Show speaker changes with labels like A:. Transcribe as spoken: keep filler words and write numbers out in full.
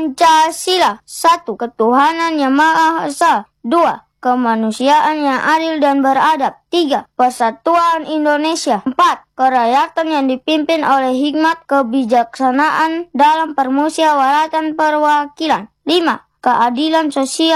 A: Pancasila. Satu. Ketuhanan yang Maha Esa. Dua. Kemanusiaan yang adil dan beradab. Tiga. Persatuan Indonesia. Empat. Kerakyatan yang dipimpin oleh hikmat kebijaksanaan dalam permusyawaratan perwakilan. Lima. Keadilan sosial